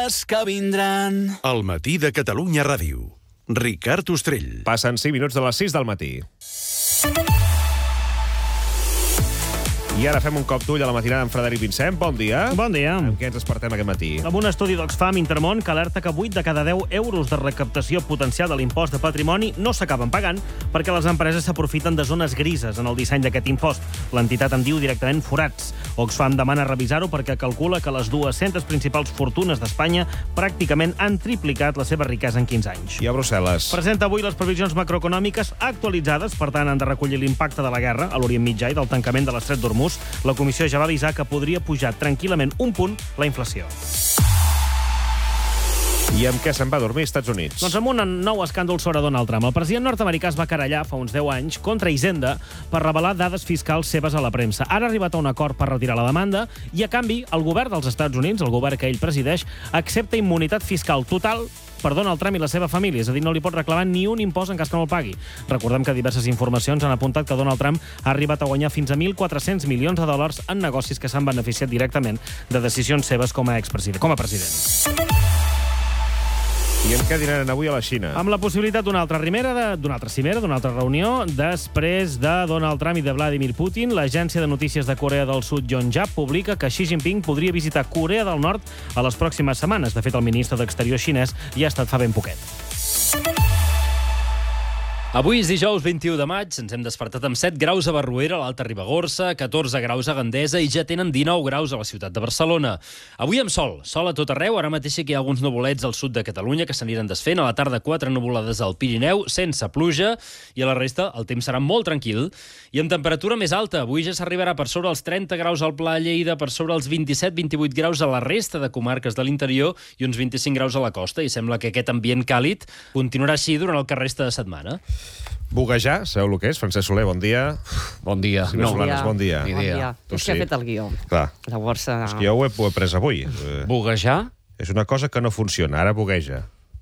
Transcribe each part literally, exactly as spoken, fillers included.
dies que vindran. El matí de Catalunya Ràdio. Ricard Ostrell. Passen cinc minuts de les sis del matí. I ara fem un cop d'ull a la matinada amb Frederic Vincent. Bon dia. Bon dia. Amb què ens despertem aquest matí? Amb un estudi d'Oxfam Intermón que alerta que vuit de cada deu euros de recaptació potencial de l'impost de patrimoni no s'acaben pagant perquè les empreses s'aprofiten de zones grises en el disseny d'aquest impost. L'entitat en diu directament forats. Oxfam demana revisar-ho perquè calcula que les dues-centes principals fortunes d'Espanya pràcticament han triplicat la seva riquesa en quinze anys. I a Brussel·les? Presenta avui les previsions macroeconòmiques actualitzades, per tant han de recollir l'impacte de la guerra a l'Orient Mitjà i del tancament de l'Estret d'Hormuz. La comissió ja va avisar que podria pujar tranquil·lament un punt la inflació. I amb què se'n va dormir als Estats Units? Doncs amb un nou escàndol sobre Donald Trump. El president nord-americà es va querellar fa uns deu anys contra Hisenda per revelar dades fiscals seves a la premsa. Ara ha arribat a un acord per retirar la demanda i, a canvi, el govern dels Estats Units, el govern que ell presideix, accepta immunitat fiscal total per Donald Trump i la seva família, és a dir, no li pot reclamar ni un impost en cas que no el pagui. Recordem que diverses informacions han apuntat que Donald Trump ha arribat a guanyar fins a mil quatre-cents milions de dòlars en negocis que s'han beneficiat directament de decisions seves com a expresident, com a president. I amb què dinaran avui a la Xina? Amb la possibilitat d'una altra cimera, d'una altra cimera, d'una altra reunió, després de Donald Trump i de Vladimir Putin, l'agència de notícies de Corea del Sud, Yonhap, publica que Xi Jinping podria visitar Corea del Nord a les pròximes setmanes. De fet, el ministre d'Exterior xinès ja ha estat fa ben poquet. Avui és dijous vint-i-u de maig, ens hem despertat amb set graus a Barruera, a l'Alta Ribagorça, catorze graus a Gandesa i ja tenen dinou graus a la ciutat de Barcelona. Avui amb sol, sol a tot arreu, ara mateix aquí hi ha alguns nuvolets al sud de Catalunya que s'aniran desfent, a la tarda quatre nuvolades al Pirineu, sense pluja, i a la resta el temps serà molt tranquil. I amb temperatura més alta, avui ja s'arribarà per sobre els trenta graus al Pla de Lleida, per sobre els vint-i-set vint-i-vuit graus a la resta de comarques de l'interior i uns vint-i-cinc graus a la costa, i sembla que aquest ambient càlid continuarà així durant el que resta de setmana. Buguejar, sabeu el que és? Francesc Soler, bon dia. Bon dia. No, Solanes, bon dia. Bon dia. Tu És que sí. ha fet el guió. Clar. Llavors... Uh... És que jo ho he, ho he pres avui. Buguejar? És una cosa que no funciona, ara bugueja.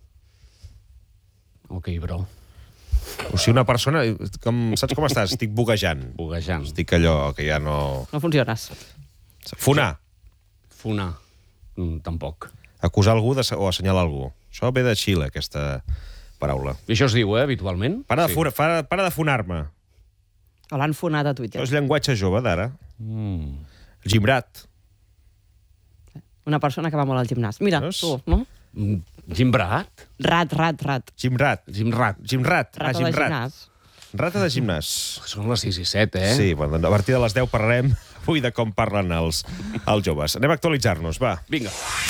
Ok, bro. O sigui, una persona... Com, saps com estàs? Estic buguejant. Buguejant. Estic allò que ja no... No funciones. Fonar. Funar. Mm, tampoc. Acusar algú de, o assenyalar algú. Això ve de Xile, aquesta paraula. I això es diu, eh, habitualment? Para de, sí. para, para de fonar-me. O l'han fonat a Twitter. Això és llenguatge jove d'ara. Mm. Gimrat. Una persona que va molt al gimnàs. Mira, Veus? tu, no? Mm. Gimbrat? Rat, rat, rat. Gimrat. Gimrat. Gimrat. Ah, Rata de gimrat. gimnàs. Rata de gimnàs. Són les sis i set, eh? Sí, bueno, a partir de les deu parlarem avui de com parlen els, els joves. Anem a actualitzar-nos, va. Vinga.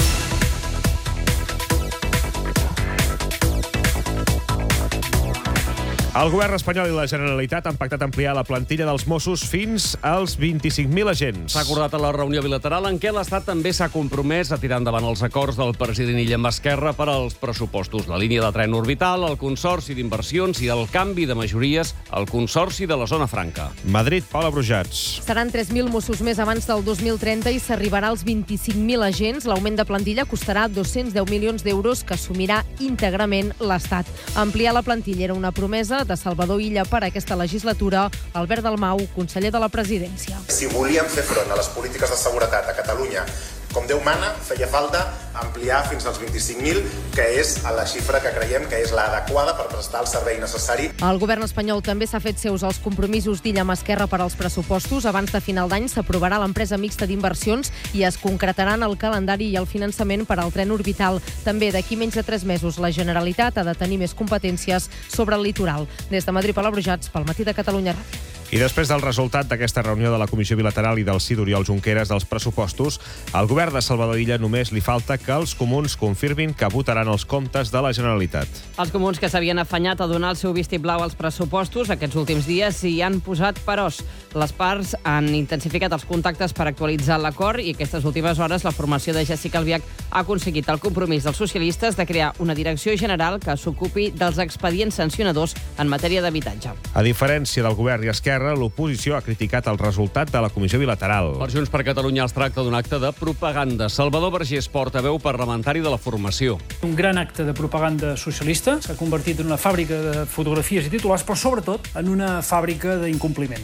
El govern espanyol i la Generalitat han pactat ampliar la plantilla dels Mossos fins als vint-i-cinc mil agents. S'ha acordat a la reunió bilateral en què l'Estat també s'ha compromès a tirar endavant els acords del president Illa amb Esquerra per als pressupostos. La línia de tren orbital, el Consorci d'Inversions i el canvi de majories al Consorci de la Zona Franca. Madrid, Paula Brujats. Seran tres mil Mossos més abans del dos mil trenta i s'arribarà als vint-i-cinc mil agents. L'augment de plantilla costarà dos-cents deu milions d'euros que assumirà íntegrament l'Estat. Ampliar la plantilla era una promesa de Salvador Illa per a aquesta legislatura. Albert Dalmau, conseller de la Presidència. Si volíem fer front a les polítiques de seguretat a Catalunya com Déu mana, feia falta ampliar fins als vint-i-cinc mil, que és la xifra que creiem que és l'adequada per prestar el servei necessari. El govern espanyol també s'ha fet seus els compromisos d'Illa amb Esquerra per als pressupostos. Abans de final d'any s'aprovarà l'empresa mixta d'inversions i es concretaran el calendari i el finançament per al tren orbital. També d'aquí menys de tres mesos la Generalitat ha de tenir més competències sobre el litoral. Des de Madrid, Paula Brujats, pel Matí de Catalunya Ràdio. I després del resultat d'aquesta reunió de la Comissió Bilateral i del sí d'Oriol Junqueras dels pressupostos, al govern de Salvador Illa només li falta que els comuns confirmin que votaran els comptes de la Generalitat. Els comuns que s'havien afanyat a donar el seu vistiplau als pressupostos aquests últims dies s'hi han posat peròs. Les parts han intensificat els contactes per actualitzar l'acord i aquestes últimes hores la formació de Jessica Albiach ha aconseguit el compromís dels socialistes de crear una direcció general que s'ocupi dels expedients sancionadors en matèria d'habitatge. A diferència del govern i Esquerra, l'oposició ha criticat el resultat de la Comissió Bilateral. Per Junts per Catalunya es tracta d'un acte de propaganda. Salvador Vergés, portaveu parlamentari de la formació. Un gran acte de propaganda socialista s'ha convertit en una fàbrica de fotografies i titulars, però sobretot en una fàbrica d'incompliments.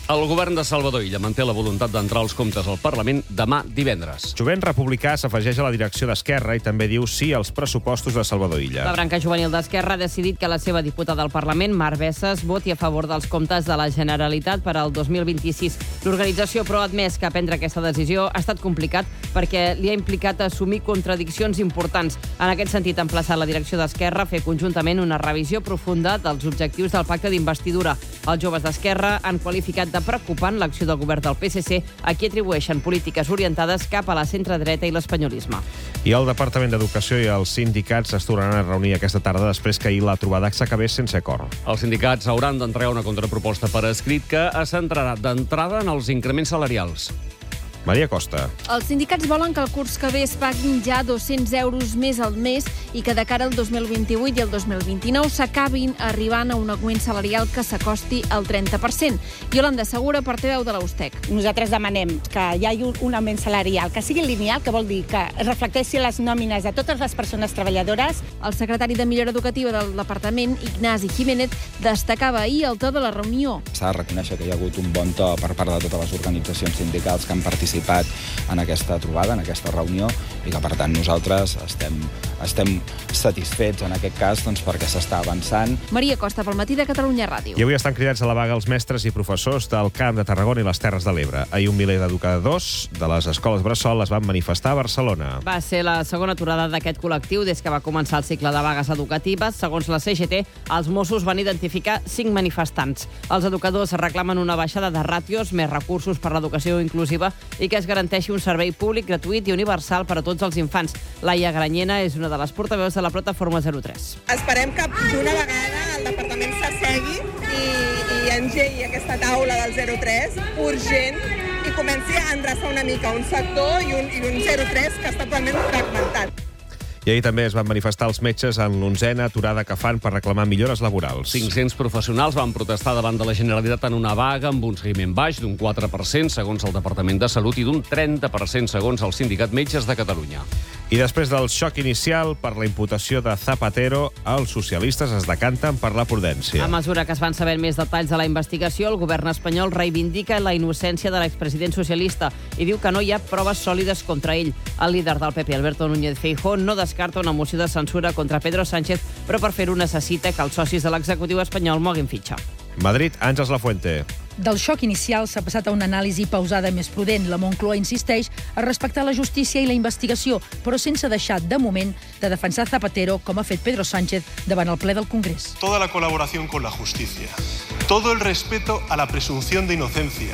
El govern de Salvador Illa manté la voluntat d'entrar als comptes al Parlament demà divendres. Jovent Republicà s'afegeix a la direcció d'Esquerra i també diu sí als pressupostos de Salvador Illa. La branca juvenil d'Esquerra ha decidit que la seva diputada al Parlament, Mar Bessas, voti a favor dels comptes de la Generalitat per al dos mil vint-i-sis. L'organització, però, ha admès que prendre aquesta decisió ha estat complicat perquè li ha implicat assumir contradiccions importants. En aquest sentit, ha emplaçat la direcció d'Esquerra a fer conjuntament una revisió profunda dels objectius del pacte d'investidura. Els joves d'Esquerra han qualificat de preocupant l'acció del govern del P S C, a qui atribueixen polítiques orientades cap a la centredreta i l'espanyolisme. I el Departament d'Educació i els sindicats es tornaran a reunir aquesta tarda després que ahir la trobada s'acabés sense acord. Els sindicats hauran d'entregar una contraproposta per escrit que es centrarà d'entrada en els increments salarials. Maria Costa. Els sindicats volen que el curs que ve es paguin ja dos-cents euros més al mes i que de cara al dos mil vint-i-vuit i el dos mil vint-i-nou s'acabin arribant a un augment salarial que s'acosti al trenta per cent. Yolanda Segura, portaveu de la USTEC. Nosaltres demanem que hi hagi un augment salarial, que sigui lineal, que vol dir que es reflecteixi les nòmines de totes les persones treballadores. El secretari de Millora Educativa del departament, Ignasi Jiménez, destacava ahir al to de la reunió. S'ha de reconèixer que hi ha hagut un bon to per part de totes les organitzacions sindicals que han participat en aquesta trobada, en aquesta reunió, i que, per tant, nosaltres estem, estem satisfets, en aquest cas, doncs, perquè s'està avançant. Maria Costa, pel matí de Catalunya Ràdio. I avui estan cridats a la vaga els mestres i professors del Camp de Tarragona i les Terres de l'Ebre. Ahir un miler d'educadors de les escoles bressol es van manifestar a Barcelona. Va ser la segona aturada d'aquest col·lectiu des que va començar el cicle de vagues educatives. Segons la C G T, els Mossos van identificar cinc manifestants. Els educadors reclamen una baixada de ràtios, més recursos per l'educació inclusiva i que es garanteixi un servei públic, gratuït i universal per a tots els infants. Laia Granyena és una de les portaveus de la plataforma zero tres. Esperem que d'una vegada el departament s'assegui i, i engegui aquesta taula del zero tres urgent i comenci a endreçar una mica un sector i un, i un zero tres que està totalment fragmentat. I ahir també es van manifestar els metges en l'onzena aturada que fan per reclamar millores laborals. cinc-cents professionals van protestar davant de la Generalitat en una vaga amb un seguiment baix d'un quatre per cent segons el Departament de Salut i d'un trenta per cent segons el Sindicat Metges de Catalunya. I després del xoc inicial per la imputació de Zapatero, els socialistes es decanten per la prudència. A mesura que es van saber més detalls de la investigació, el govern espanyol reivindica la innocència de l'expresident socialista i diu que no hi ha proves sòlides contra ell. El líder del P P, Alberto Núñez Feijóo, no descarta una moció de censura contra Pedro Sánchez, però per fer-ho necessita que els socis de l'executiu espanyol moguin fitxa. Madrid, Àngels Lafuente. Del xoc inicial s'ha passat a una anàlisi pausada més prudent. La Moncloa insisteix a respectar la justícia i la investigació, però sense deixar, de moment, de defensar Zapatero, com ha fet Pedro Sánchez davant el ple del Congrés. Toda la colaboración con la justicia, todo el respeto a la presunción de inocencia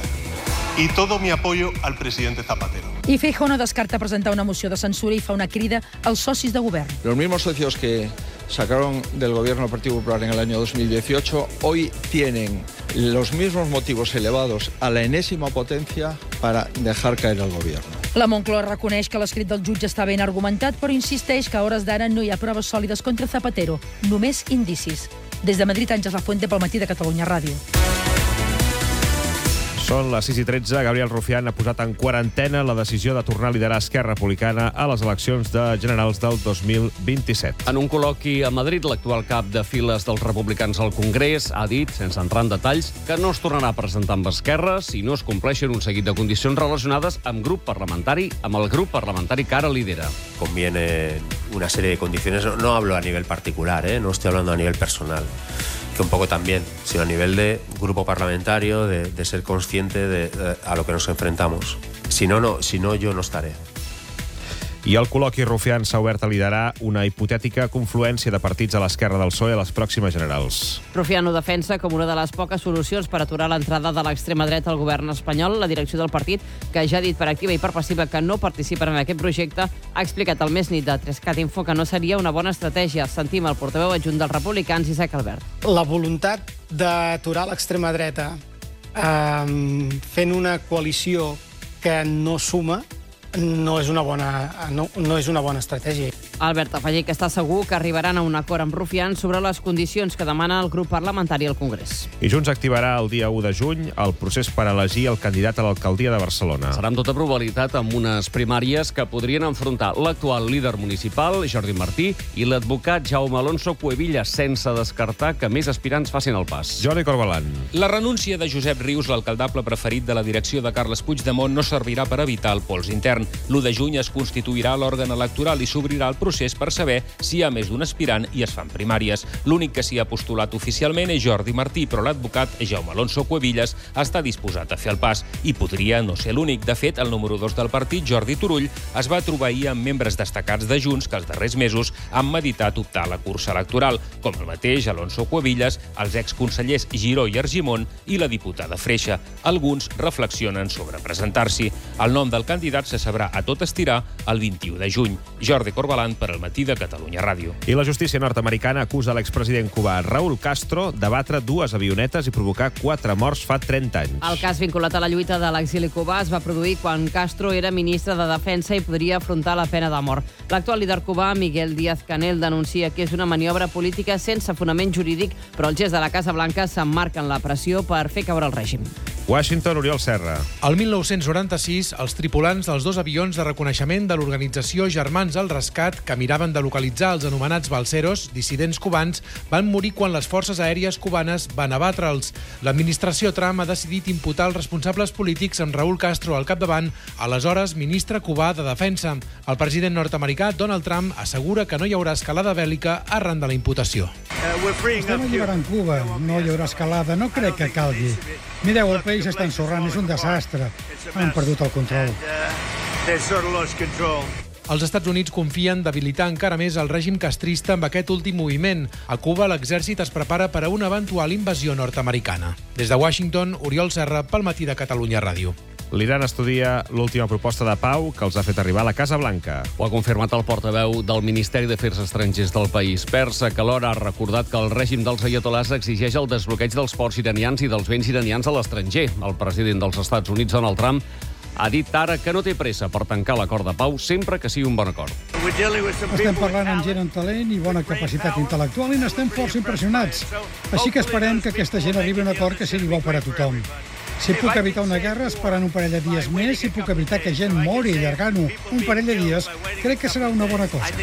y todo mi apoyo al presidente Zapatero. I Feijóo no descarta presentar una moció de censura i fa una crida als socis de govern. Los mismos socios que sacaron del gobierno del Partido Popular en el año dos mil dieciocho hoy tienen los mismos motivos elevados a la enésima potencia para dejar caer al gobierno. La Moncloa reconeix que l'escrit del jutge està ben argumentat, però insisteix que a hores d'ara no hi ha proves sòlides contra Zapatero, només indicis. Des de Madrid, Àngels Lafuente, pel matí de Catalunya Ràdio. Són les sis i tretze. Gabriel Rufián ha posat en quarantena la decisió de tornar a liderar Esquerra Republicana a les eleccions de generals del dos mil vint-i-set. En un col·loqui a Madrid, l'actual cap de files dels republicans al Congrés ha dit, sense entrar en detalls, que no es tornarà a presentar amb Esquerra si no es compleixen un seguit de condicions relacionades amb grup parlamentari, amb el grup parlamentari que ara lidera. Conviene una serie de condiciones, no hablo a nivel particular, ¿eh? No estoy hablando a nivel personal, que un poco también, sino a nivel de grupo parlamentario, de, de ser consciente de, de a lo que nos enfrentamos. Si no, no, si no, yo no estaré. I el col·loqui Rufián s'ha obert a liderar una hipotètica confluència de partits a l'esquerra del P S O E a les pròximes generals. Rufián ho defensa com una de les poques solucions per aturar l'entrada de l'extrema dreta al govern espanyol. La direcció del partit, que ja ha dit per activa i per passiva que no participarà en aquest projecte, ha explicat al Més Nit de Trescat Info que no seria una bona estratègia. Sentim el portaveu adjunt dels republicans, Isaac Albert. La voluntat d'aturar l'extrema dreta eh, fent una coalició que no suma no és una bona, no, no és una bona estratègia. Albert afegeix que està segur que arribaran a un acord amb Rufián sobre les condicions que demana el grup parlamentari al Congrés. I Junts activarà el dia u de juny el procés per elegir el candidat a l'alcaldia de Barcelona. Serà amb tota probabilitat amb unes primàries que podrien enfrontar l'actual líder municipal, Jordi Martí, i l'advocat Jaume Alonso Cuevillas, sense descartar que més aspirants facin el pas. Jordi Corbalan. La renúncia de Josep Rius, l'alcaldable preferit de la direcció de Carles Puigdemont, no servirà per evitar el pols intern. l'u de juny es constituirà l'òrgan electoral i s'obrirà el procés per saber si hi ha més d'un aspirant i es fan primàries. L'únic que s'hi ha postulat oficialment és Jordi Martí, però l'advocat Jaume Alonso Cuevillas està disposat a fer el pas i podria no ser l'únic. De fet, el número dos del partit, Jordi Turull, es va trobar ahir amb membres destacats de Junts que els darrers mesos han meditat optar a la cursa electoral, com el mateix Alonso Cuevillas, els exconsellers Giró i Argimon i la diputada Freixa. Alguns reflexionen sobre presentar-s'hi. El nom del candidat se sabrà a tot estirar el vint-i-u de juny. Jordi Corbalan per al Matí de Catalunya Ràdio. I la justícia nord-americana acusa l'expresident cubà Raúl Castro d'abatre dues avionetes i provocar quatre morts fa trenta anys. El cas vinculat a la lluita de l'exili cubà es va produir quan Castro era ministre de Defensa i podria afrontar la pena de mort. L'actual líder cubà, Miguel Díaz-Canel, denuncia que és una maniobra política sense fonament jurídic, però el gest de la Casa Blanca s'emmarca en la pressió per fer caure el règim. Washington, Oriol Serra. El mil nou-cents noranta-sis, els tripulants dels dos avions de reconeixement de l'organització Germans al Rescat, que miraven de localitzar els anomenats balseros, dissidents cubans, van morir quan les forces aèries cubanes van abatre'ls. L'administració Trump ha decidit imputar els responsables polítics amb Raúl Castro al capdavant, aleshores ministre cubà de Defensa. El president nord-americà Donald Trump assegura que no hi haurà escalada bèl·lica arran de la imputació. Estem alliberant Cuba, no hi haurà escalada, no crec que calgui. Mireu, el país està ensorrant, és un desastre. Han perdut el control. Els Estats Units confien debilitar encara més el règim castrista amb aquest últim moviment. A Cuba, l'exèrcit es prepara per a una eventual invasió nord-americana. Des de Washington, Oriol Serra, pel Matí de Catalunya Ràdio. L'Iran estudia l'última proposta de pau que els ha fet arribar a la Casa Blanca. Ho ha confirmat el portaveu del Ministeri d'Afers Estrangers del país. Persa, que alhora ha recordat que el règim dels aiatolars exigeix el desbloqueig dels ports iranians i dels béns iranians a l'estranger. El president dels Estats Units, Donald Trump, ha dit ara que no té pressa per tancar l'acord de pau sempre que sigui un bon acord. Estem parlant amb gent amb talent i bona capacitat intel·lectual i n'estem força impressionats. Així que esperem que aquesta gent arribi a un acord que sigui bo per a tothom. Si puc evitar una guerra esperant un parell de dies més, si puc evitar que gent mori allargant-ho un parell de dies, crec que serà una bona cosa.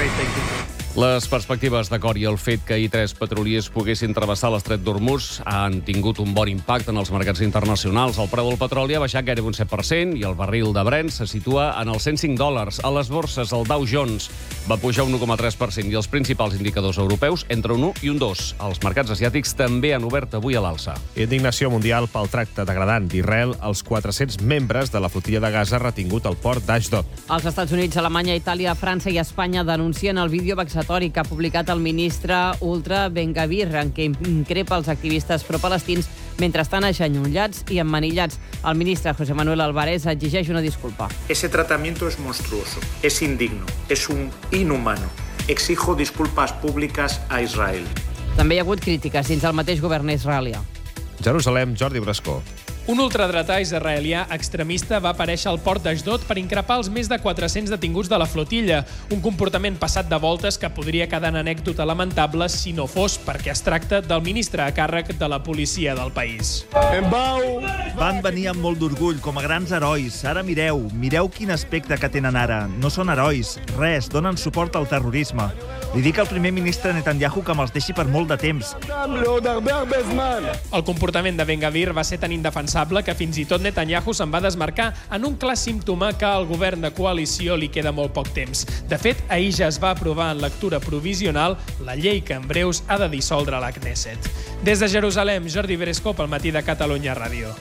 Les perspectives d'acord i el fet que ahir tres petroliers poguessin travessar l'estret d'Hormuz han tingut un bon impacte en els mercats internacionals. El preu del petroli ha baixat gairebé un set per cent i el barril de Brent se situa en els cent cinc dòlars. A les borses, el Dow Jones va pujar un u coma tres per cent i els principals indicadors europeus entre un u i un dos. Els mercats asiàtics també han obert avui a l'alça. Indignació mundial pel tracte degradant d'Israel als quatre-cents membres de la flotilla de Gaza retingut al port d'Ashdod. Els Estats Units, Alemanya, Itàlia, França i Espanya denuncien el vídeo vexatori que ha publicat el ministre ultra Ben-Gvir, en què increpa els activistes pro-palestins mentre estan agenollats i emmanillats. El ministre José Manuel Álvarez exigeix una disculpa. Ese tratamiento es monstruoso, es indigno, es un inhumano. Exijo disculpas públicas a Israel. També hi ha hagut crítiques dins el mateix govern israelià. Jerusalem, Jordi Brascó. Un ultradretà israelià extremista va aparèixer al port d'Ashdod per increpar els més de quatre-cents detinguts de la flotilla, un comportament passat de voltes que podria quedar en anècdota lamentable si no fos perquè es tracta del ministre a càrrec de la policia del país. Van venir amb molt d'orgull, com a grans herois. Ara mireu, mireu quin aspecte que tenen ara. No són herois, res, donen suport al terrorisme. Li dic al primer ministre Netanyahu que me'ls deixi per molt de temps. El comportament de Ben-Gvir va ser tan indefensable que fins i tot Netanyahu se'n va desmarcar en un clar símptoma que al govern de coalició li queda molt poc temps. De fet, ahir ja es va aprovar en lectura provisional la llei que en breus ha de dissoldre la Knesset. Des de Jerusalem, Jordi Bresco pel Matí de Catalunya Ràdio.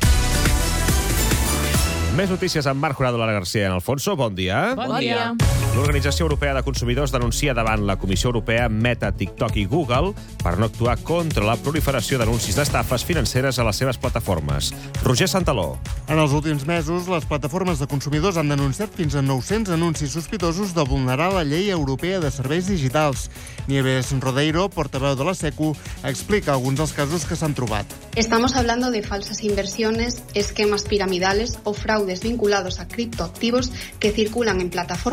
Més notícies amb Marc Jurado, Lara García i en Alfonso. Bon dia. Bon dia. L'Organització Europea de Consumidors denuncia davant la Comissió Europea Meta, TikTok i Google per no actuar contra la proliferació d'anuncis d'estafes financeres a les seves plataformes. Roger Santaló. En els últims mesos, les plataformes de consumidors han denunciat fins a nou-cents anuncis sospitosos de vulnerar la llei europea de serveis digitals. Nieves Rodeiro, portaveu de la SECU, explica alguns dels casos que s'han trobat. Estamos hablando de falsas inversiones, esquemas piramidales o fraudes vinculados a criptoactivos que circulan en plataformas utilizadas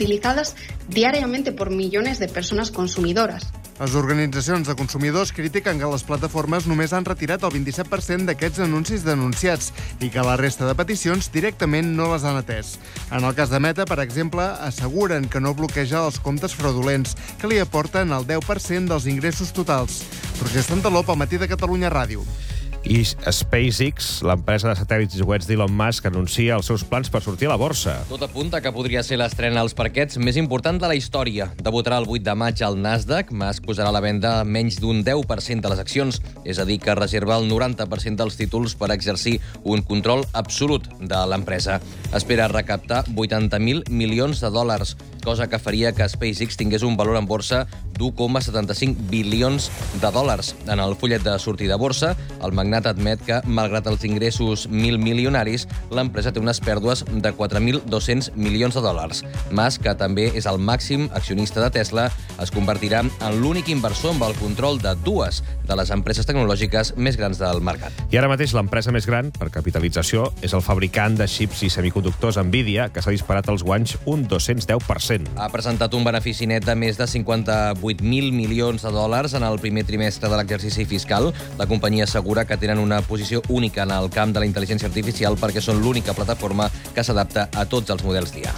utilizadas diariamente por millones de personas consumidoras. Les organitzacions de consumidors critiquen que les plataformes només han retirat el vint-i-set per cent d'aquests anuncis denunciats i que la resta de peticions directament no les han atès. En el cas de Meta, per exemple, asseguren que no bloqueja els comptes fraudulents, que li aporten el deu per cent dels ingressos totals. Roger Santaló, pel Matí de Catalunya Ràdio. I SpaceX, l'empresa de satèl·lits i coets d'Elon Musk, anuncia els seus plans per sortir a la borsa. Tot apunta que podria ser l'estrena als parquets més important de la història. Debutarà el vuit de maig al Nasdaq. Musk posarà a la venda menys d'un deu per cent de les accions, és a dir, que reserva el noranta per cent dels títols per exercir un control absolut de l'empresa. Espera recaptar vuitanta mil milions de dòlars, cosa que faria que SpaceX tingués un valor en borsa d'u coma setanta-cinc bilions de dòlars. En el fullet de sortida a borsa, el magnat admet que, malgrat els ingressos mil milionaris, l'empresa té unes pèrdues de quatre mil dos-cents milions de dòlars. Musk, que també és el màxim accionista de Tesla, es convertirà en l'únic inversor amb el control de dues de les empreses tecnològiques més grans del mercat. I ara mateix l'empresa més gran, per capitalització, és el fabricant de xips i semiconductors Nvidia, que s'ha disparat als guanys un dos-cents deu per cent. Ha presentat un benefici net de més de cinquanta-vuit mil milions de dòlars en el primer trimestre de l'exercici fiscal. La companyia assegura que tenen una posició única en el camp de la intel·ligència artificial perquè són l'única plataforma que s'adapta a tots els models d'I A.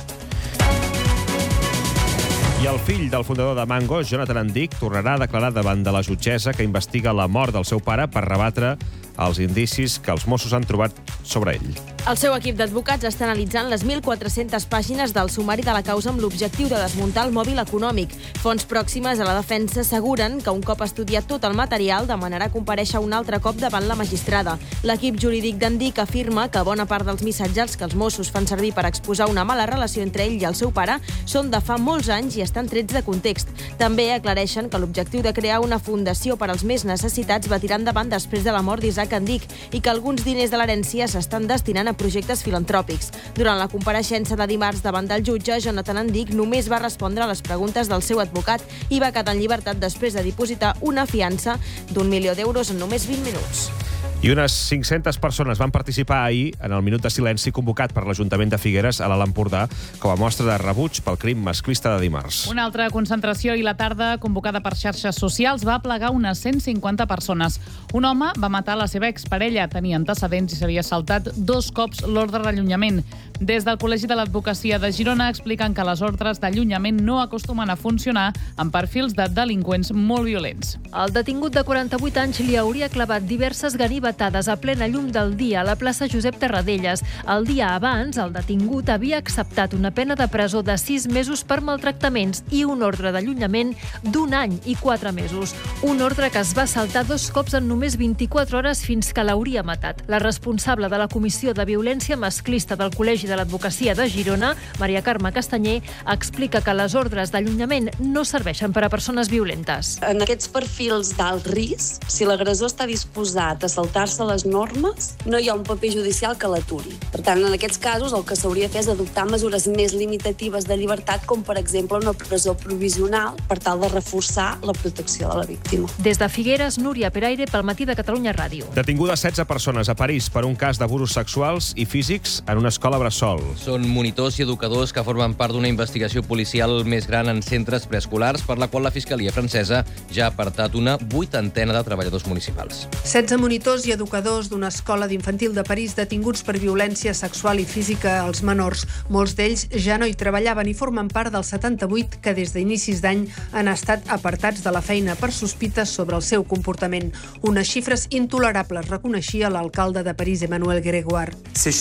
I el fill del fundador de Mango, Jonathan Andic, tornarà a declarar davant de la jutgessa que investiga la mort del seu pare per rebatre els indicis que els Mossos han trobat sobre ell. El seu equip d'advocats està analitzant les mil quatre-centes pàgines del sumari de la causa amb l'objectiu de desmuntar el mòbil econòmic. Fonts pròximes a la defensa asseguren que un cop estudiat tot el material demanarà comparèixer un altre cop davant la magistrada. L'equip jurídic d'Andic afirma que bona part dels missatges que els Mossos fan servir per exposar una mala relació entre ell i el seu pare són de fa molts anys i estan trets de context. També aclareixen que l'objectiu de crear una fundació per als més necessitats va tirar endavant després de la mort d'Isaac Andic i que alguns diners de l'herència s'estan destinant a projectes filantròpics. Durant la compareixença de dimarts davant del jutge, Jonathan Andic només va respondre a les preguntes del seu advocat i va quedar en llibertat després de dipositar una fiança d'un milió d'euros en només vint minuts. I unes cinc-centes persones van participar ahir en el minut de silenci convocat per l'Ajuntament de Figueres a l'Alt Empordà com a mostra de rebuig pel crim masclista de dimarts. Una altra concentració i la tarda convocada per xarxes socials va plegar unes cent cinquanta persones. Un home va matar la seva exparella, tenia antecedents i s'havia saltat dos cops l'ordre d'allunyament. Des del Col·legi de l'Advocacia de Girona expliquen que les ordres d'allunyament no acostumen a funcionar amb perfils de delinqüents molt violents. El detingut de quaranta-vuit anys li hauria clavat diverses ganivetades a plena llum del dia a la plaça Josep Tarradellas. El dia abans, el detingut havia acceptat una pena de presó de sis mesos per maltractaments i un ordre d'allunyament d'un any i quatre mesos. Un ordre que es va saltar dos cops en només vint-i-quatre hores fins que l'hauria matat. La responsable de la Comissió de Violència Masclista del Col·legi de l'Advocacia de Girona, Maria Carme Castanyer, explica que les ordres d'allunyament no serveixen per a persones violentes. En aquests perfils d'alt risc, si l'agressor està disposat a saltar-se les normes, no hi ha un paper judicial que l'aturi. Per tant, en aquests casos, el que s'hauria de fer és adoptar mesures més limitatives de llibertat, com per exemple una presó provisional, per tal de reforçar la protecció de la víctima. Des de Figueres, Núria Peraire, pel Matí de Catalunya Ràdio. Detingudes setze persones a París per un cas d'abusos sexuals i físics en una escola bressol. Són monitors i educadors que formen part d'una investigació policial més gran en centres preescolars, per la qual la Fiscalia francesa ja ha apartat una vuitantena de treballadors municipals. setze monitors i educadors d'una escola d'infantil de París detinguts per violència sexual i física als menors. Molts d'ells ja no hi treballaven i formen part dels setanta-vuit que des d'inicis d'any han estat apartats de la feina per sospites sobre el seu comportament. Unes xifres intolerables, reconeixia l'alcalde de París, Emmanuel Grégoire.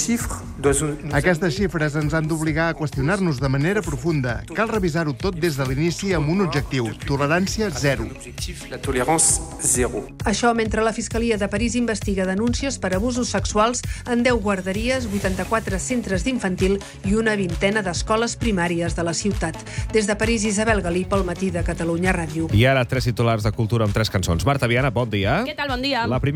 Aquestes xifres ens han d'obligar a qüestionar-nos de manera profunda. Cal revisar-ho tot des de l'inici amb un objectiu: tolerància zero. Això mentre la Fiscalia de París investiga denúncies per abusos sexuals en deu guarderies, vuitanta-quatre centres d'infantil i una vintena d'escoles primàries de la ciutat. Des de París, Isabel Galí, pel Matí de Catalunya Ràdio. I ara tres titulars de cultura amb tres cançons. Marta Viana, bon dia. Què tal, bon dia? La primera